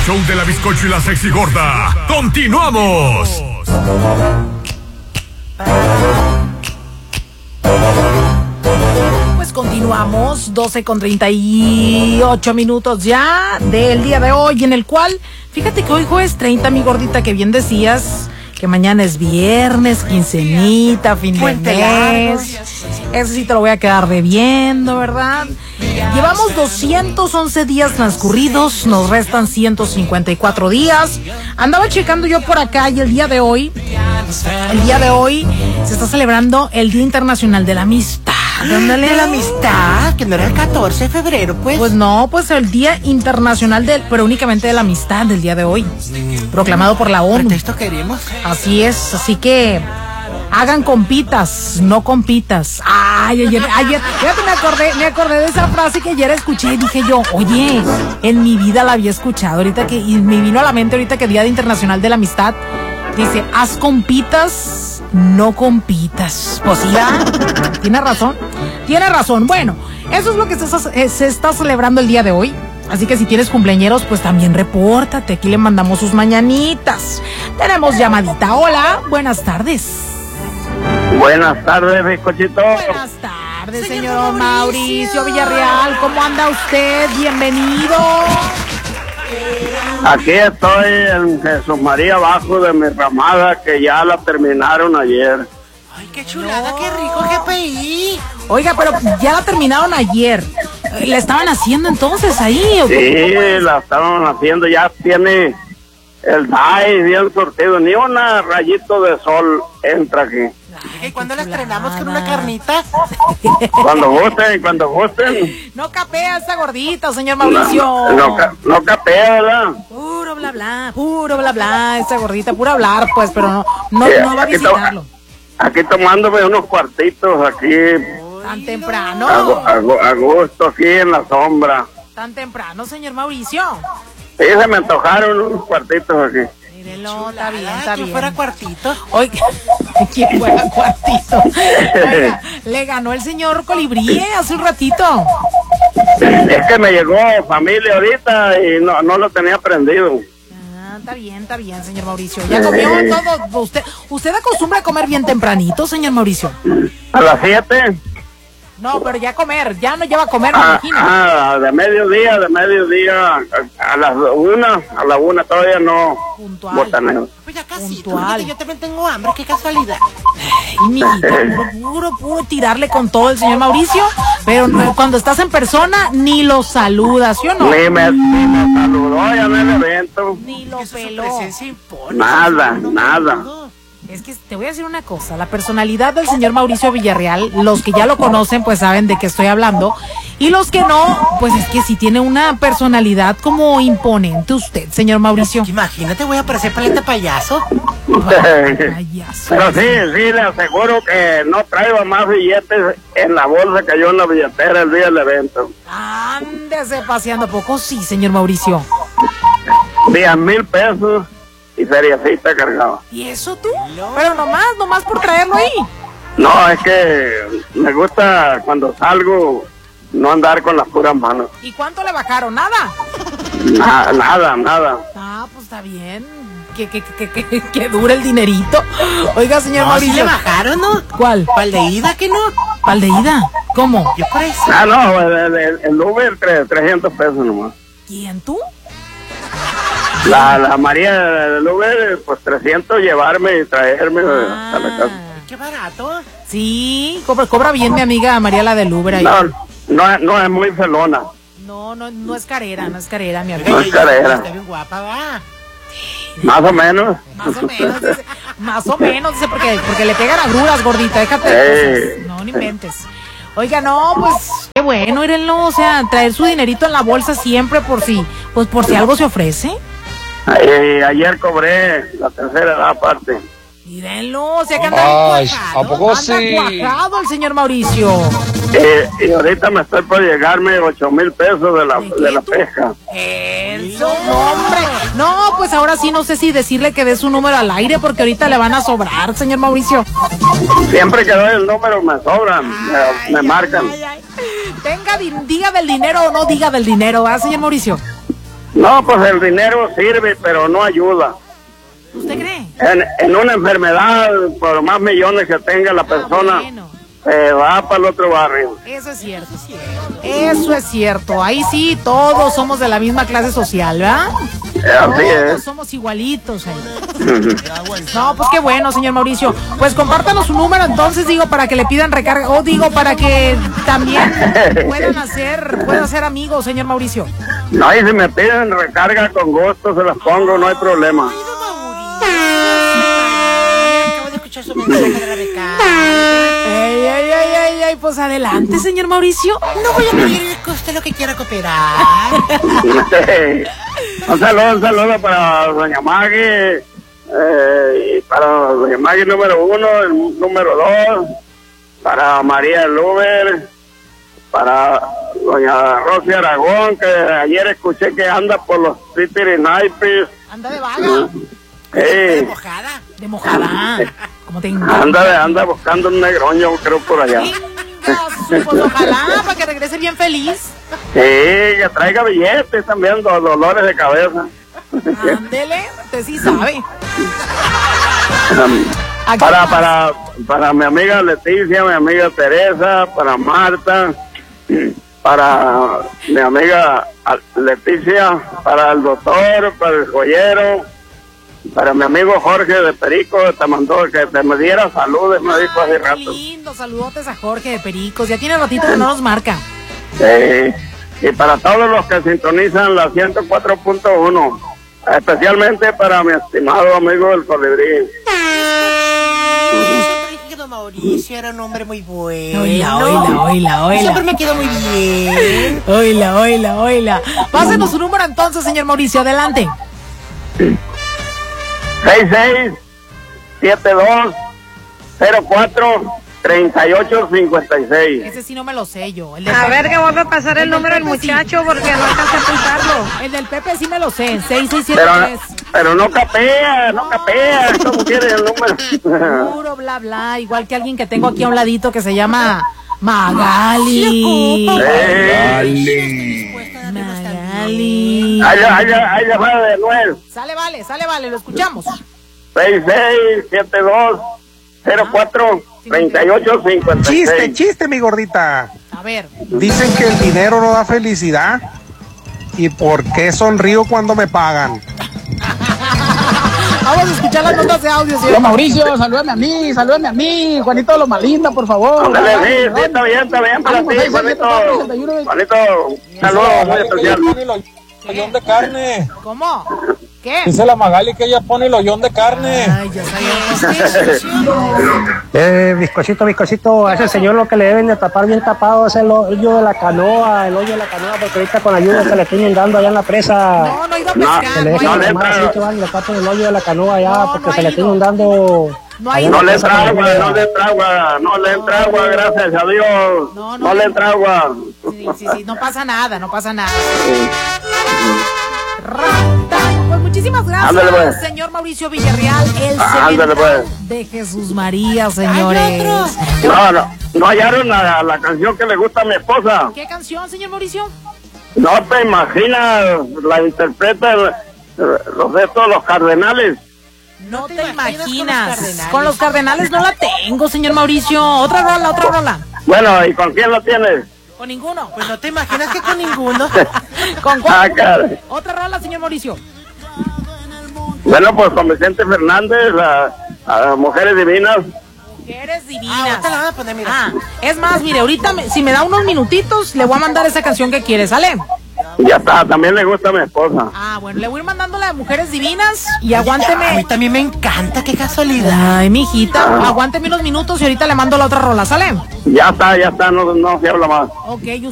show de la Bizcocho y la Sexy Gorda. ¡Continuamos! Pues continuamos, 12:38 ya del día de hoy, en el cual, fíjate que hoy jueves 30, mi gordita, que bien decías que mañana es viernes, quincenita, fin de mes. Eso sí te lo voy a quedar debiendo, ¿verdad? Llevamos 211 días transcurridos, nos restan 154 días. Andaba checando yo por acá y el día de hoy se está celebrando el Día Internacional de la Amistad. ¿Dónde la amistad? Que no era el 14 de febrero, pues. Pues no, pues el Día Internacional pero únicamente de la Amistad del día de hoy, proclamado por la ONU. ¿Esto queremos? Así es, así que hagan compitas, no compitas. Ay, ayer, fíjate, me acordé de esa frase que ayer escuché y dije yo, oye, en mi vida la había escuchado, y me vino a la mente ahorita que Día Internacional de la Amistad dice, haz compitas, no compitas. Pues sí, tiene razón. Bueno, eso es lo que se está celebrando el día de hoy. Así que si tienes cumpleañeros, pues también repórtate. Aquí le mandamos sus mañanitas. Tenemos llamadita. Hola, buenas tardes. Buenas tardes, bizcochito. Buenas tardes, señor Mauricio Villarreal. ¿Cómo anda usted? Bienvenido. Aquí estoy en Jesús María, abajo de mi ramada, que ya la terminaron ayer. Ay, qué chulada, qué rico GPI. Oiga, pero ya la terminaron ayer. ¿La estaban haciendo entonces ahí? ¿O sí, la estaban haciendo, ya tiene el DAI bien surtido, ni una rayito de sol entra aquí. ¿Y cuándo la estrenamos con una carnita? Cuando gusten. No capea esa gordita, señor Mauricio. No capea, ¿verdad? Puro bla bla, esa gordita, puro hablar, pues, pero no va a visitarlo. Aquí tomándome unos cuartitos aquí. Tan temprano. A gusto, aquí en la sombra. Tan temprano, señor Mauricio. Sí, se me antojaron unos cuartitos aquí. Mírenlo, está bien. ¿Quién fuera cuartito? Oiga, ¿quién fuera cuartito? Oiga, le ganó el señor Colibrí hace un ratito. Es que me llegó familia ahorita y no lo tenía prendido. Está bien, señor Mauricio. ¿Ya comió todo? ¿Usted acostumbra a comer bien tempranito, señor Mauricio? ¿A las 7? No, pero ya no lleva a comer, me imagino. De mediodía, a las 1 todavía no. Puntual. Botaneo. Pues ya casi, Puntual. yo también tengo hambre, qué casualidad. Ay, mijita, puro tirarle con todo el señor Mauricio, pero cuando estás en persona ni lo saludas, ¿sí o no? Ni me saludó ya en el evento. Ni lo peló. Nada. Es que te voy a decir una cosa, la personalidad del señor Mauricio Villarreal, los que ya lo conocen pues saben de qué estoy hablando, y los que no, pues es que sí tiene una personalidad como imponente usted, señor Mauricio. Imagínate, voy a parecer paleta payaso. Payaso. Pero sí, le aseguro que no traigo más billetes en la bolsa que yo en la billetera el día del evento. Ándese paseando, ¿poco sí, señor Mauricio? 10,000 pesos. Y feriecita cargada. ¿Y eso tú? Pero nomás por traerlo ahí. No, es que me gusta cuando salgo no andar con las puras manos. ¿Y cuánto le bajaron? ¿Nada? Nada. Pues está bien. Que dure el dinerito. Oiga, señor Mauricio. ¿Sí le bajaron, no? ¿Cuál? ¿Pal de ida que no? ¿Pal de ida? ¿Cómo? Yo por eso. No, el Uber 300 pesos nomás. ¿Quién, tú? La María del Uber, pues 300 llevarme y traerme a la casa. Qué barato. Sí, cobra bien mi amiga María la del Uber ahí. No es muy felona. No es carera, mi amiga. No es carera. Está bien guapa, va. Más o menos. Dice, porque le pegan agruras, gordita, déjate de cosas. No inventes. Oiga, pues, qué bueno, mírenlo, o sea, traer su dinerito en la bolsa siempre por si algo se ofrece. Ayer cobré la tercera edad aparte. Mírenlo, o sea que anda cuajado. ¿A poco sí? Cuajado el señor Mauricio. Y ahorita me estoy por llegarme 8,000 pesos de la pesca. Eso, hombre. No, pues ahora sí no sé si decirle que dé su número al aire porque ahorita le van a sobrar, señor Mauricio. Siempre que doy el número me sobran, me marcan. Diga del dinero o no diga del dinero, ¿verdad, señor Mauricio? No, pues el dinero sirve, pero no ayuda. ¿Usted cree? En una enfermedad, por más millones que tenga la persona, bueno. Va para el otro barrio. Eso es cierto. Eso es cierto. Ahí sí, todos somos de la misma clase social, ¿verdad? Así es. Somos igualitos ahí. No, pues qué bueno, señor Mauricio. Pues compártanos su número entonces, digo, para que le pidan recarga, o digo, para que también puedan hacer amigos, señor Mauricio. No, y si me piden recarga, con gusto se las pongo, no hay problema. Acabo de escuchar su mensaje de la recarga. Ay, pues adelante, señor Mauricio. No voy a pedir que usted lo que quiera cooperar. Un saludo para doña Maggie, y para doña Maggie número 1, el número 2, para María Luber, para doña Rosy Aragón, que ayer escuché que anda por los Twitter y naipes. Anda de vaga. ¿De mojada? De mojada. ¿Cómo te Anda buscando un negroño, creo, por allá. Pues ojalá, para que regrese bien feliz. Sí, que traiga billetes también, dolores de cabeza. Ándele, usted sí sabe. Para mi amiga Leticia, mi amiga Teresa, para Marta, para mi amiga Leticia, para el doctor, para el joyero, para mi amigo Jorge de Perico, te mandó que te me diera saludos, me dijo hace rato. Qué lindo, saludotes a Jorge de Pericos, ya tiene ratito que no nos marca. Y para todos los que sintonizan la 104.1, especialmente para mi estimado amigo el Colibrí. Don Mauricio era un hombre muy bueno. Oíla. Siempre me quedó muy bien. Oíla. Pásenos su número entonces, señor Mauricio, adelante. 66-72-04-38-56. Ese sí no me lo sé yo. A ver que vuelva a pasar el número del muchacho porque no alcanza a apuntarlo. El del Pepe sí me lo sé, 6673. Pero no capea, ¿cómo quiere el número? Puro bla, igual que alguien que tengo aquí a un ladito que se llama Magali. Magali. Ahí ya va de nuevo. Sale, vale, lo escuchamos. 66-72-04-38-56. Chiste, mi gordita. A ver. Dicen que el dinero no da felicidad. ¿Y por qué sonrío cuando me pagan? Vamos a escuchar las notas de audio, señor. Mauricio, salúdame a mí, Juanito de Loma Linda, por favor. Ándale, sí, está bien para ti, Juanito, saludos muy especial. Hoyón de carne. ¿Cómo? ¿Qué? Dice la Magali que ella pone el hoyón de carne. Ay, ya sabía. Bizcosito, a ese señor lo que le deben de tapar bien tapado es el hoyo de la canoa, porque ahorita con la lluvia se le está inundando allá en la presa. No he ido a pescar. Que le dejen de tomar así que van, le tapan el hoyo de la canoa allá porque se le está inundando. No le entra agua, gracias a Dios. No le entra agua. Sí, no pasa nada. Pues muchísimas gracias, ándale, pues. Señor Mauricio Villarreal, el ándale, pues. de Jesús María, señores. No hallaron la canción que le gusta a mi esposa. ¿Qué canción, señor Mauricio? No te imaginas, la interpretan los Cardenales. No te imaginas. Con los Cardenales no la tengo, señor Mauricio. Otra rola. Bueno, ¿y con quién la tienes? Con ninguno. Pues no te imaginas que con ninguno. ¿Con cuál? Caray. Otra rola, señor Mauricio. Bueno, pues con Vicente Fernández, a Mujeres Divinas. Mujeres Divinas. Ahorita la van a poner, mira. Es más, mire, ahorita si me da unos minutitos, le voy a mandar esa canción que quiere, ¿sale? Ya está, también le gusta a mi esposa. Bueno, le voy a ir mandando la de Mujeres Divinas y A aguánteme. mí también me encanta, qué casualidad. Ay, mijita, aguánteme unos minutos y ahorita le mando la otra rola, ¿sale? Ya está, no se habla más. Ok,